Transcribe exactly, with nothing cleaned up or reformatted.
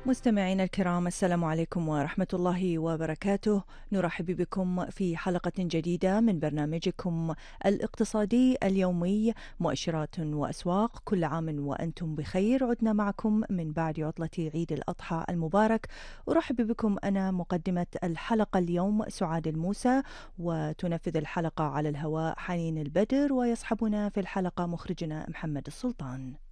مستمعينا الكرام، السلام عليكم ورحمة الله وبركاته. نرحب بكم في حلقة جديدة من برنامجكم الاقتصادي اليومي مؤشرات وأسواق. كل عام وأنتم بخير. عدنا معكم من بعد عطلة عيد الأضحى المبارك. أرحب بكم أنا مقدمة الحلقة اليوم سعاد الموسى، وتنفذ الحلقة على الهواء حنين البدر، ويصحبنا في الحلقة مخرجنا محمد السلطان.